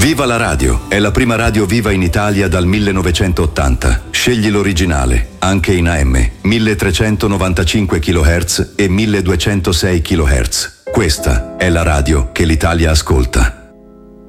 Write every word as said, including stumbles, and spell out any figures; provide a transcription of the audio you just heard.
Viva la radio! È la prima radio viva in Italia dal millenovecentottanta. Scegli l'originale, anche in A M, milletrecentonovantacinque chilohertz e milleduecentosei chilohertz. Questa è la radio che l'Italia ascolta.